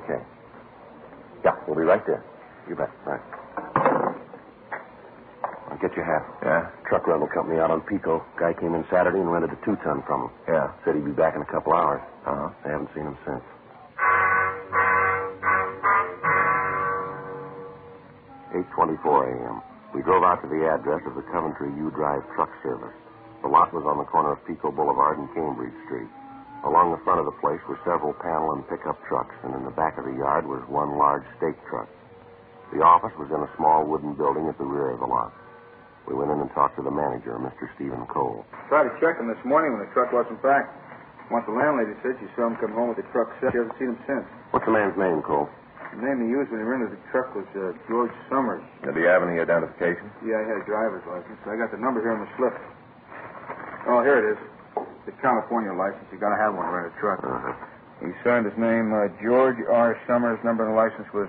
Okay. Yeah, we'll be right there. You bet. Right. I'll get your hat. Yeah? Truck rental company out on Pico. Guy came in Saturday and rented a 2-ton from him. Yeah. Said he'd be back in a couple hours. Uh-huh. I haven't seen him since. 8:24 a.m. We drove out to the address of the Coventry U Drive Truck Service. The lot was on the corner of Pico Boulevard and Cambridge Street. Along the front of the place were several panel and pickup trucks, and in the back of the yard was one large stake truck. The office was in a small wooden building at the rear of the lot. We went in and talked to the manager, Mr. Stephen Cole. Tried to check him this morning when the truck wasn't back. Once the landlady said she saw him come home with the truck set. She hasn't seen him since. What's the man's name, Cole? The name he used when he rented the truck was George Summers. Did he have any identification? Yeah, he had a driver's license. I got the number here on the slip. Oh, here it is. The California license. You got to have one to rent a truck. Uh-huh. He signed his name, George R. Summers. Number on the license was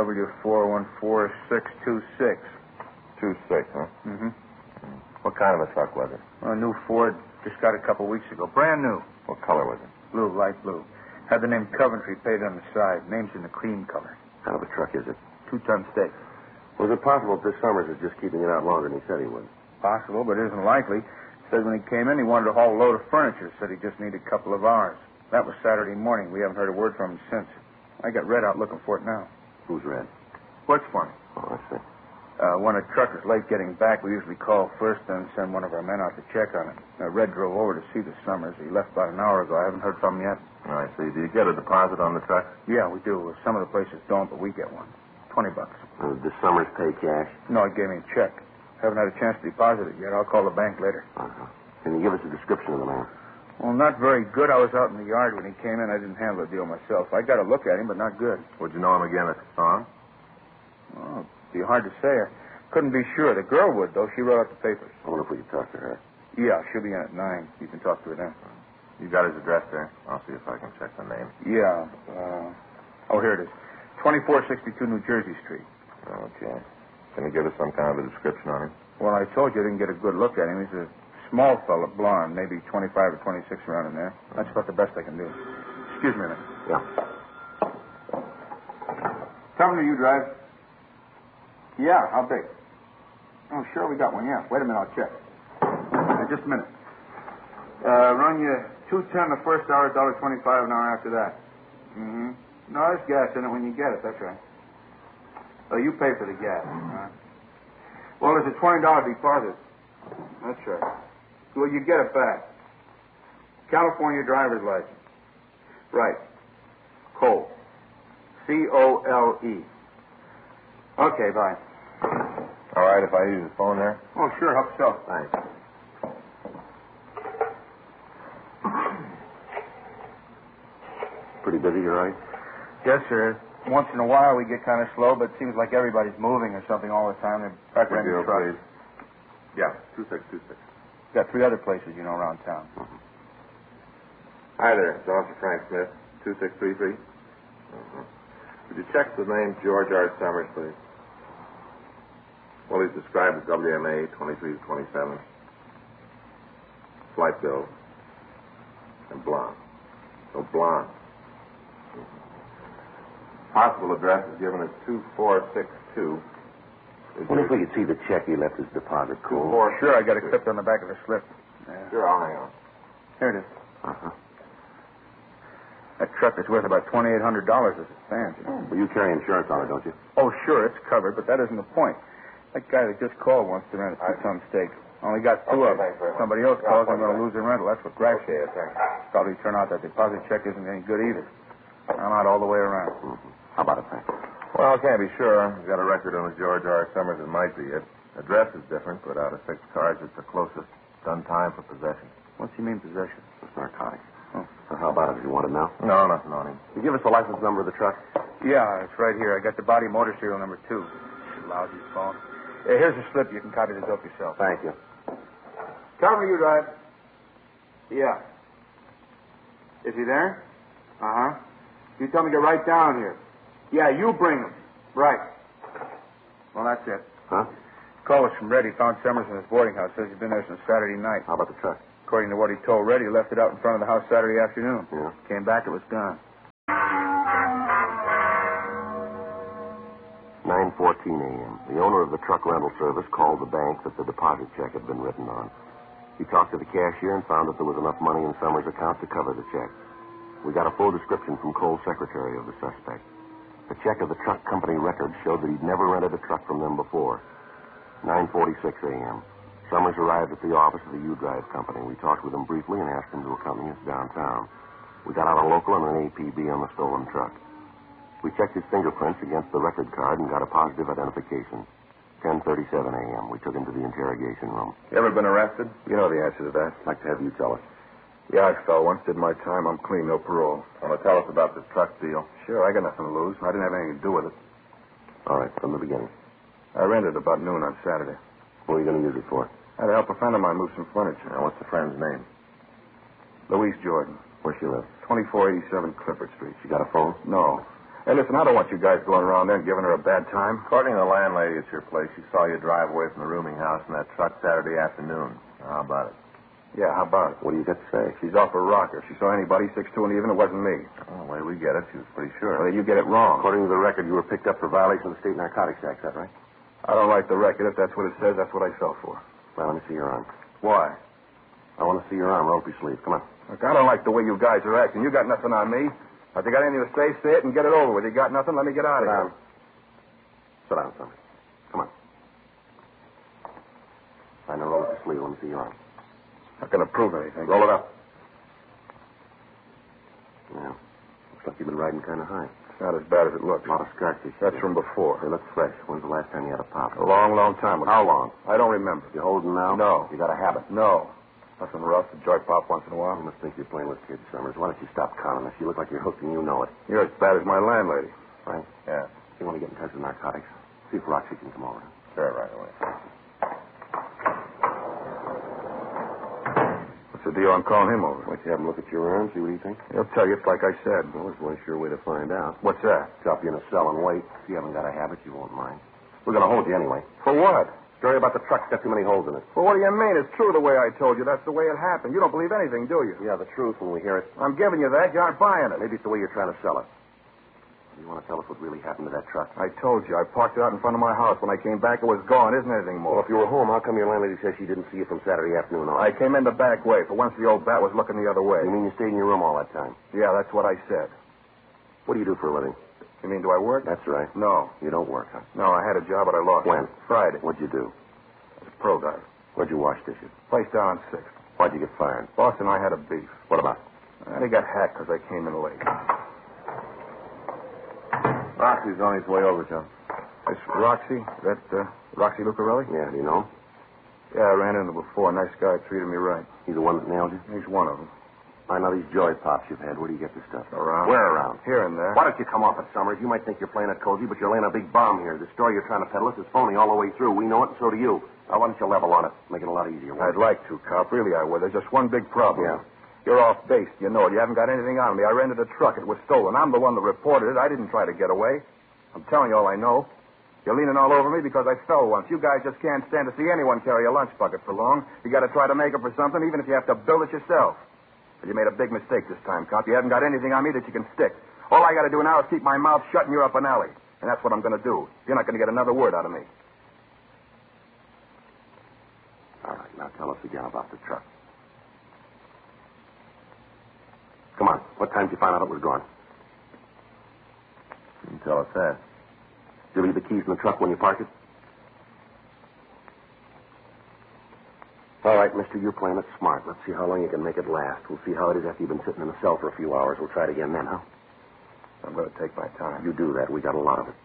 W414626. 26, huh? Mm-hmm. What kind of a truck was it? A new Ford. Just got it a couple weeks ago. Brand new. What color was it? Blue, light blue. Had the name Coventry painted on the side. Name's in the cream color. What kind of a truck is it? 2-ton stake. Was it possible that this Summers is just keeping it out longer than he said he would? Possible, but it isn't likely. Said when he came in, he wanted to haul a load of furniture. Said he just needed a couple of hours. That was Saturday morning. We haven't heard a word from him since. I got Red out looking for it now. Who's Red? Works for me. Oh, I see. When a truck is late getting back, we usually call first and send one of our men out to check on it. Red drove over to see the Summers. He left about an hour ago. I haven't heard from him yet. I see. Do you get a deposit on the truck? Yeah, we do. Some of the places don't, but we get one. $20. Does Summers pay cash? No, he gave me a check. Haven't had a chance to deposit it yet. I'll call the bank later. Uh-huh. Can you give us a description of the man? Well, not very good. I was out in the yard when he came in. I didn't handle the deal myself. I got a look at him, but not good. Would you know him again if you saw him? Oh, it'd be hard to say. I couldn't be sure. The girl would, though. She wrote out the papers. I wonder if we could talk to her. Yeah, she'll be in at 9. You can talk to her then. You got his address there? I'll see if I can check the name. Yeah. Here it is. 2462 New Jersey Street. Okay. Can you give us some kind of a description on him? Well, I told you I didn't get a good look at him. He's a small fellow, blonde, maybe 25 or 26 around in there. That's about the best I can do. Excuse me a minute. Yeah. Company you drive? Yeah, how big? Oh, sure, we got one, yeah. Wait a minute, I'll check. Just a minute. Run you 210 the first hour, $1.25 an hour after that. Mm-hmm. No, there's gas in it when you get it, that's right. Oh, you pay for the gas. Well, there's a $20 deposit. That's right. Well, you get it back. California driver's license. Right. Cole. C-O-L-E. Okay, bye. All right, if I use the phone there? Oh, sure, help yourself. Thanks. Pretty busy, you right? Yes, sir. Once in a while we get kind of slow, but it seems like everybody's moving or something all the time. They're Record renting deal, trucks. please. Yeah, 2626. Got 3 other places, around town. Mm-hmm. Hi there, it's Officer Frank Smith, 2633. Would you check the name George R. Summers, please? Well, he's described as WMA 23 to 27. Flight bill. And blonde. So blonde. Possible address is given as 2462. Wonder if we could see the check he left his deposit, Cole. Sure, I got it clipped on the back of the slip. Yeah. Sure, I'll hang on. Here it is. Uh-huh. That truck is worth about $2,800 as it stands. Well, you carry insurance on it, don't you? Oh, sure, it's covered, but that isn't the point. That guy that just called wants to rent a 2-ton stake. Only got 2 of them. thanks very much. Somebody else calls, I'm going to lose the rental. That's what grabs Okay, you. thanks. Probably turn out that deposit check isn't any good either. I'm out all the way around. Mm-hmm. How about it, Frank? Well, I can't be sure. We've got a record on the George R. Summers. It might be it. Address is different, but out of 6 cards, it's the closest done time for possession. What's he mean, possession? It's narcotics. Oh. So how about it? You want it now? No, nothing on him. You give us the license number of the truck? Yeah, it's right here. I got the body motor serial number 2. Lousy phone. Here's a slip. You can copy the dope yourself. Thank you. Cover you drive. Yeah. Is he there? Uh-huh. You tell me to get right down here. Yeah, you bring him. Right. Well, that's it. Huh? Call was from Red. He found Summers in his boarding house. Says he's been there since Saturday night. How about the truck? According to what he told Red, he left it out in front of the house Saturday afternoon. Yeah. Came back, it was gone. 9:14 a.m. The owner of the truck rental service called the bank that the deposit check had been written on. He talked to the cashier and found that there was enough money in Summers' account to cover the check. We got a full description from Cole's secretary of the suspect. The check of the truck company records showed that he'd never rented a truck from them before. 9:46 a.m. Summers arrived at the office of the U-Drive company. We talked with him briefly and asked him to accompany us downtown. We got out a local and an APB on the stolen truck. We checked his fingerprints against the record card and got a positive identification. 10:37 a.m. We took him to the interrogation room. You ever been arrested? You know the answer to that. I'd like to have you tell us. Yeah, I fell once, did my time. I'm clean, no parole. Want to tell us about this truck deal? Sure, I got nothing to lose. I didn't have anything to do with it. All right, from the beginning. I rented about noon on Saturday. What are you going to use it for? I had to help a friend of mine move some furniture. Now, what's the friend's name? Louise Jordan, Where she live? 2487 Clifford Street. She got a phone? No. Hey, listen, I don't want you guys going around there and giving her a bad time. According to the landlady at your place, she saw you drive away from the rooming house in that truck Saturday afternoon. How about it? Yeah, how about it? What do you got to say? She's off her rocker. If she saw anybody 6'2" and even, it wasn't me. Well, the way we get it, she was pretty sure. Well, you get it wrong. According to the record, you were picked up for violation of the State Narcotics Act, is that right? I don't like the record. If that's what it says, that's what I fell for. Well, let me see your arm. Why? I want to see your arm. Roll up your sleeve. Come on. Look, I don't like the way you guys are acting. You got nothing on me. If you got anything to say it and get it over with. You got nothing, let me get out of here. Sit down, son. Come on. I know, roll up your sleeve. Let me see your arm. Not going to prove anything. Roll it up. Yeah. Looks like you've been riding kind of high. It's not as bad as it looks. A lot of scratches. That's from before. They look fresh. When's the last time you had a pop? A long, long time ago. How long? I don't remember. You holding now? No. You got a habit? No. Nothing rough. A joy pop once in a while. You must think you're playing with kids, Summers. Why don't you stop conning us? You look like you're hooked and you know it. You're as bad as my landlady. Frank? Yeah. You want to get in touch with narcotics? See if Roxy can come over. Sure, right away. What's the deal on calling him over? Why don't you have him look at your arm, see what he thinks? He'll tell you. It's like I said. Well, there's one sure way to find out. What's that? Drop you in a cell and wait. If you haven't got a habit, you won't mind. We're going to hold you anyway. For what? Story about the truck's got too many holes in it. Well, what do you mean? It's true the way I told you. That's the way it happened. You don't believe anything, do you? Yeah, the truth when we hear it. I'm giving you that. You aren't buying it. Maybe it's the way you're trying to sell it. You want to tell us what really happened to that truck? I told you. I parked it out in front of my house. When I came back, it was gone. Isn't anything Well, more. if you were home, how come your landlady says she didn't see you from Saturday afternoon on? I came in the back way. For once, the old bat was looking the other way. You mean you stayed in your room all that time? Yeah, that's what I said. What do you do for a living? You mean, do I work? That's right. No. You don't work, huh? No, I had a job, but I lost When? it. Friday. What'd you do? I was a pro diver. Where'd you wash dishes? Place down on 6th. Why'd you get fired? Boss and I had a beef. What about? They got hacked because I came in late. Roxy's on his way over, John. This Roxy, that Roxy Lucarelli? Yeah, do you know him? Yeah, I ran into him before. Nice guy, treated me right. He's the one that nailed you? He's one of them. I know these joy pops you've had. Where do you get this stuff? Around. Where around? Here and there. Why don't you come off it, Summers? You might think you're playing it cozy, but you're laying a big bomb here. The story you're trying to peddle us is phony all the way through. We know it, and so do you. Now, why don't you level on it? Make it a lot easier. I'd like to, Cop. Really, I would. There's just one big problem. Yeah. You're off base. You know it. You haven't got anything on me. I rented a truck. It was stolen. I'm the one that reported it. I didn't try to get away. I'm telling you all I know. You're leaning all over me because I fell once. You guys just can't stand to see anyone carry a lunch bucket for long. You got to try to make it for something, even if you have to build it yourself. But you made a big mistake this time, Cop. You haven't got anything on me that you can stick. All I got to do now is keep my mouth shut and you're up an alley. And that's what I'm going to do. You're not going to get another word out of me. All right, now tell us again about the truck. Come on. What time did you find out it was gone? You can tell us that. Did you leave the keys in the truck when you parked it? All right, mister, you're playing it smart. Let's see how long you can make it last. We'll see how it is after you've been sitting in the cell for a few hours. We'll try it again then, huh? I'm going to take my time. You do that. We got a lot of it.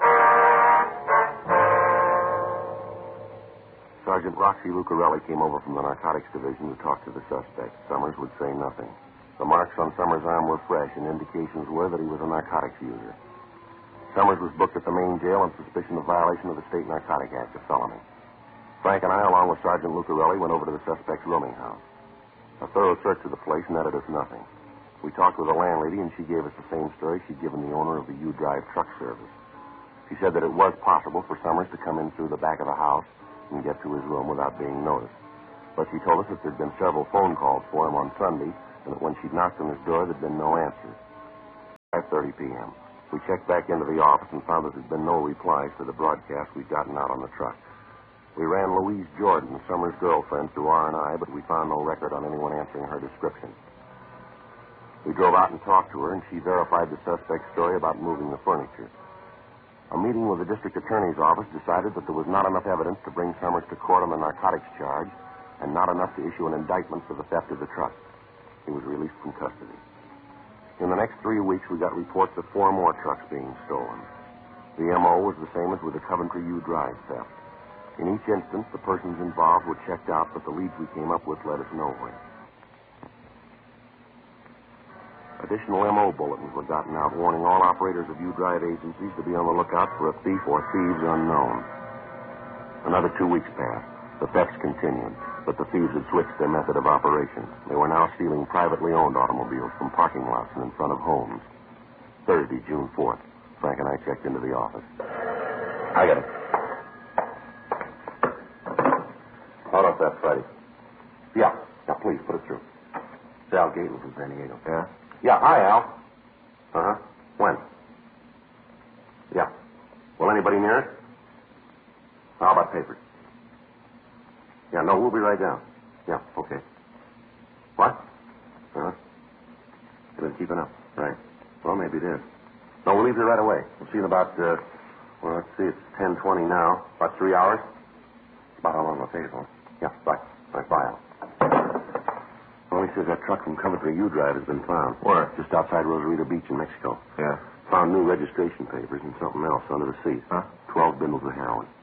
Sergeant Roxy Lucarelli came over from the narcotics division to talk to the suspect. Summers would say nothing. The marks on Summers' arm were fresh, and indications were that he was a narcotics user. Summers was booked at the main jail on suspicion of violation of the State Narcotic Act, a felony. Frank and I, along with Sergeant Lucarelli, went over to the suspect's rooming house. A thorough search of the place netted us nothing. We talked with the landlady, and she gave us the same story she'd given the owner of the U-Drive truck service. She said that it was possible for Summers to come in through the back of the house and get to his room without being noticed. But she told us that there'd been several phone calls for him on Sunday, and that when she'd knocked on his door, there'd been no answer. 5:30 p.m. We checked back into the office and found that there'd been no replies to the broadcast we'd gotten out on the truck. We ran Louise Jordan, Summers' girlfriend, through R&I, but we found no record on anyone answering her description. We drove out and talked to her, and she verified the suspect's story about moving the furniture. A meeting with the district attorney's office decided that there was not enough evidence to bring Summers to court on the narcotics charge and not enough to issue an indictment for the theft of the truck. He was released from custody. In the next 3 weeks, we got reports of 4 more trucks being stolen. The M.O. was the same as with the Coventry U Drive theft. In each instance, the persons involved were checked out, but the leads we came up with led us nowhere. Additional M.O. bulletins were gotten out warning all operators of U-Drive agencies to be on the lookout for a thief or thieves unknown. Another 2 weeks passed. The thefts continued, but the thieves had switched their method of operation. They were now stealing privately owned automobiles from parking lots and in front of homes. Thursday, June 4th, Frank and I checked into the office. I got it. Hold up that Friday. Yeah, please, put it through. Sal Gaten from San Diego. Yeah? Yeah, hi, Al. Uh-huh. When? Yeah. Well, anybody near it? How about papers? Yeah, no, we'll be right down. Yeah, okay. What? Uh-huh. You've been keeping up. Right. Well, maybe it is. No, we'll leave here right away. We'll see you in about, let's see, it's 10:20 now. About 3 hours? About how long it'll take us, huh? Yeah, right. Right, bye, Al. Well, he says that truck from Coventry U Drive has been found. Where? Just outside Rosarito Beach in Mexico. Yeah. Found new registration papers and something else under the seat. Huh? 12 bundles of heroin.